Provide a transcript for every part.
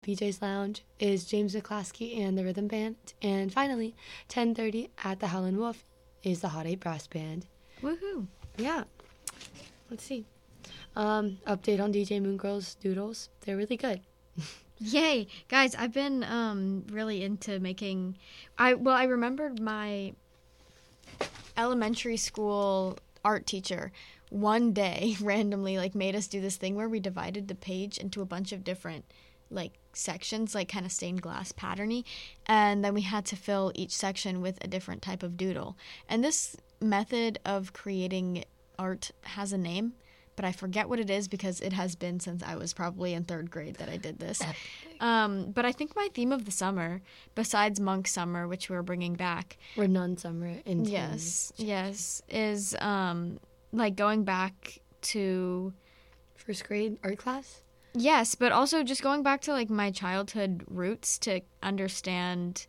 BJ's Lounge is James McClaskey and the Rhythm Band. And finally, 10:30 at the Howlin' Wolf is the Hot 8 Brass Band. Woohoo. Yeah. Let's see. Update on DJ Moongirl's doodles. They're really good. Yay. Guys, I've been really into making... I remembered my elementary school art teacher one day randomly made us do this thing where we divided the page into a bunch of different sections, kind of stained glass patterny, and then we had to fill each section with a different type of doodle. And this method of creating art has a name, but I forget what it is because it has been since I was probably in 3rd grade that I did this. But I think my theme of the summer, besides Monk Summer, which we're bringing back, or Nun Summer in yes, is going back to 1st grade art class. Yes, but also just going back to my childhood roots to understand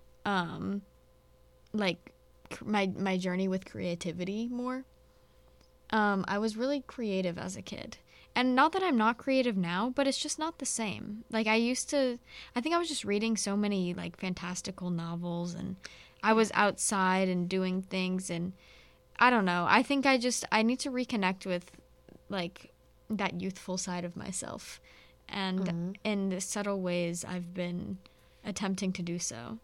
my journey with creativity more. I was really creative as a kid. And not that I'm not creative now, but it's just not the same. I think I was just reading so many fantastical novels, and I was outside and doing things, and I don't know. I think I need to reconnect with that youthful side of myself, and in the subtle ways I've been attempting to do so.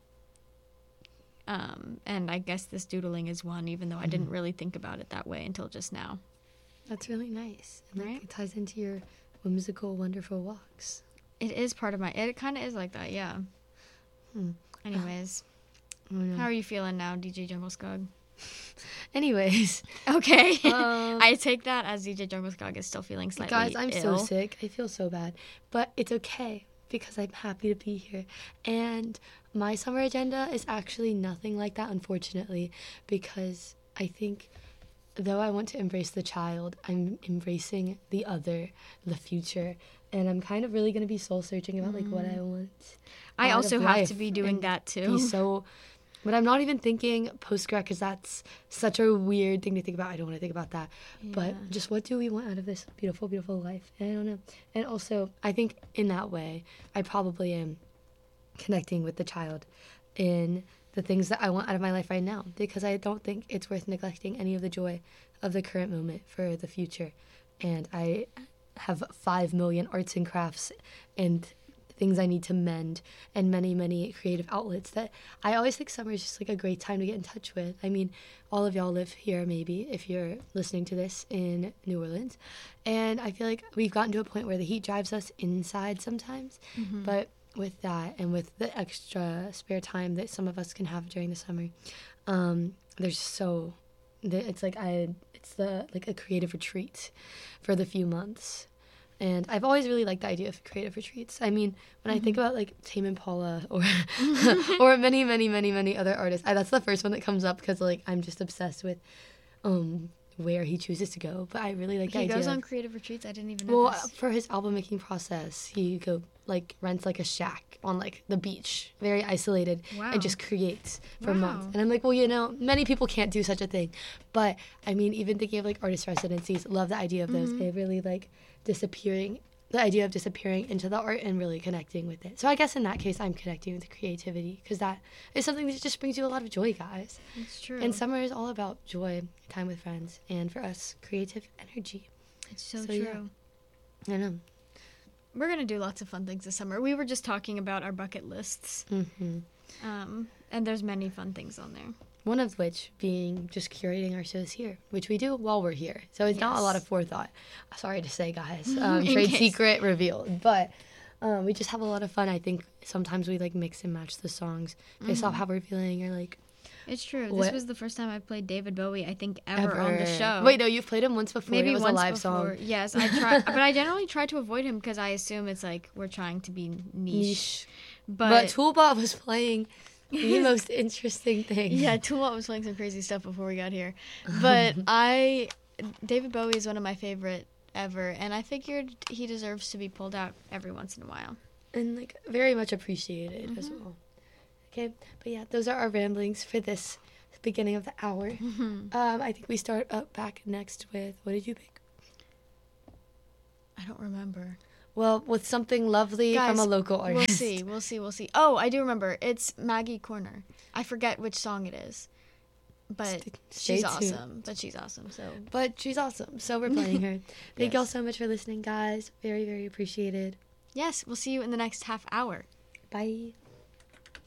And I guess this doodling is one, even though I didn't really think about it that way until just now. That's really nice. And right? It ties into your whimsical, wonderful walks. It is part of it kind of is like that, yeah. Anyways, how are you feeling now, DJ Jungle Skog? Anyways. Okay. I take that as DJ Jungle Skog is still feeling slightly Guys, I'm ill. so sick. I feel so bad. But it's okay because I'm happy to be here. And my summer agenda is actually nothing like that, unfortunately, because I think though I want to embrace the child, I'm embracing the other, the future. And I'm kind of really going to be soul-searching about what I want. I also have to be doing that too. But I'm not even thinking post-grad because that's such a weird thing to think about. I don't want to think about that. Yeah. But just what do we want out of this beautiful, beautiful life? And I don't know. And also, I think in that way, I probably am connecting with the child in the things that I want out of my life right now, because I don't think it's worth neglecting any of the joy of the current moment for the future. And I have 5 million arts and crafts and things I need to mend, and many, many creative outlets that I always think summer is just a great time to get in touch with. I mean, all of y'all live here, maybe, if you're listening to this in New Orleans. And I feel like we've gotten to a point where the heat drives us inside sometimes. But with that and with the extra spare time that some of us can have during the summer, it's a creative retreat for the few months. And I've always really liked the idea of creative retreats. I mean, when I think about Tame Impala or or many, many, many, many other artists, that's the first one that comes up because I'm just obsessed with where he chooses to go. But I really like the idea. He goes on creative retreats? I didn't even know this. Well, for his album making process, he rents a shack on the beach, very isolated, and just creates for months. And I'm well, many people can't do such a thing. But I mean, even thinking of artist residencies, love the idea of those. They really disappearing into the art and really connecting with it. So I guess in that case, I'm connecting with creativity because that is something that just brings you a lot of joy, guys. It's true. And summer is all about joy, time with friends, and for us, creative energy. It's so true. Yeah. I know. We're going to do lots of fun things this summer. We were just talking about our bucket lists. And there's many fun things on there. One of which being just curating our shows here, which we do while we're here. So it's not a lot of forethought. Sorry to say, guys. Trade secret revealed. But we just have a lot of fun. I think sometimes we mix and match the songs based off how we're feeling or It's true. This was the first time I played David Bowie, I think, ever on the show. Wait, no, you've played him once before. Maybe it was once a live before. song. Yes, I try, but I generally try to avoid him because I assume it's we're trying to be niche. But Toolbot was playing the most interesting thing. Yeah, Toolbot was playing some crazy stuff before we got here. But David Bowie is one of my favorite ever, and I figured he deserves to be pulled out every once in a while. And very much appreciated as well. Okay, but yeah, those are our ramblings for this beginning of the hour. I think we start up back next with, what did you pick? I don't remember. Well, with something lovely Guys, from a local artist. We'll see. Oh, I do remember. It's Maggie Corner. I forget which song it is. But she's awesome. But she's awesome. So we're playing her. Thank y'all so much for listening, guys. Very, very appreciated. Yes, we'll see you in the next half hour. Bye.